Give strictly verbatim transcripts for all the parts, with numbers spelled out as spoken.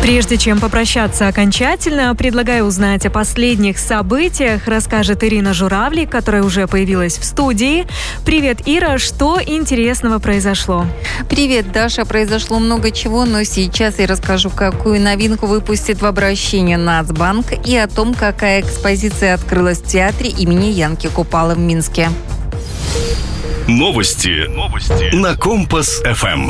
Прежде чем попрощаться окончательно, предлагаю узнать о последних событиях, расскажет Ирина Журавлик, которая уже появилась в студии. Привет, Ира, что интересного произошло? Привет, Даша. Произошло много чего, но сейчас я расскажу, какую новинку выпустит в обращении Нацбанк и о том, какая экспозиция открылась в театре имени Янки Купалы в Минске. Новости. Новости. На Компас-эф эм.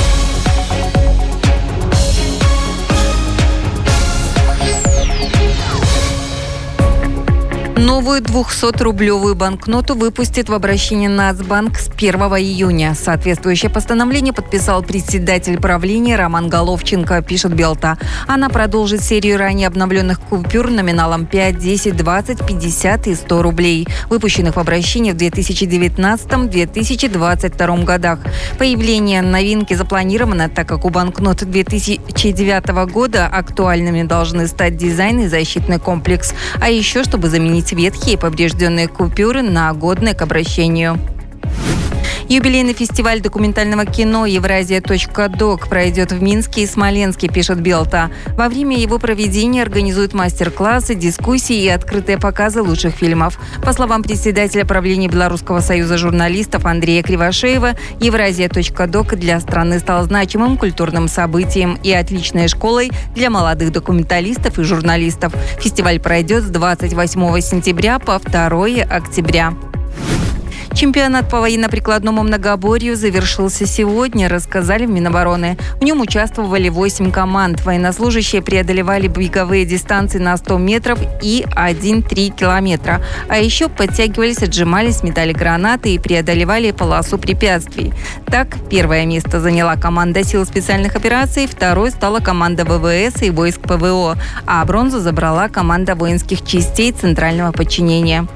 Новую двухсотрублевую банкноту выпустит в обращении Нацбанк с первого июня. Соответствующее постановление подписал председатель правления Роман Головченко, пишет Белта. Она продолжит серию ранее обновленных купюр номиналом пять, десять, двадцать, пятьдесят и сто рублей, выпущенных в обращении в две тысячи девятнадцатом - две тысячи двадцать втором годах. Появление новинки запланировано, так как у банкнот две тысячи девятого года актуальными должны стать дизайн и защитный комплекс. А еще, чтобы заменить ветхие поврежденные купюры на годные к обращению. Юбилейный фестиваль документального кино «Евразия.док» пройдет в Минске и Смоленске, пишет Белта. Во время его проведения организуют мастер-классы, дискуссии и открытые показы лучших фильмов. По словам председателя правления Белорусского союза журналистов Андрея Кривошеева, «Евразия.док» для страны стал значимым культурным событием и отличной школой для молодых документалистов и журналистов. Фестиваль пройдет с двадцать восьмого сентября по второго октября. Чемпионат по военно-прикладному многоборью завершился сегодня, рассказали в Минобороны. В нем участвовали восемь команд. Военнослужащие преодолевали беговые дистанции на сто метров и один целых три километра. А еще подтягивались, отжимались, метали гранаты и преодолевали полосу препятствий. Так, первое место заняла команда сил специальных операций, второй стала команда ВВС и войск ПВО, а бронзу забрала команда воинских частей центрального подчинения.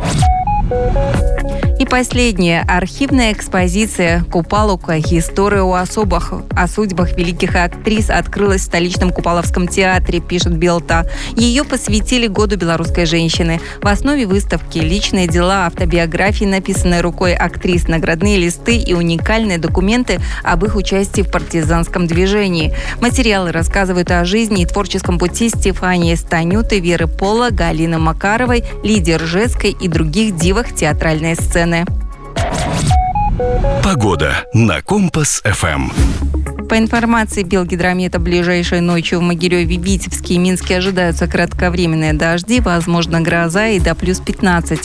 И последняя архивная экспозиция «Купалука. История о особах, о судьбах великих актрис» открылась в столичном Купаловском театре, пишет Белта. Ее посвятили году белорусской женщины. В основе выставки личные дела, автобиографии, написанные рукой актрис, наградные листы и уникальные документы об их участии в партизанском движении. Материалы рассказывают о жизни и творческом пути Стефании Станюты, Веры Пола, Галины Макаровой, Лидии Ржевской и других дивах театральной сцены. Погода на Компас-эф эм. По информации Белгидромета, ближайшей ночью в Могилеве, Витебске и Минске ожидаются кратковременные дожди, возможно гроза и до плюс пятнадцать.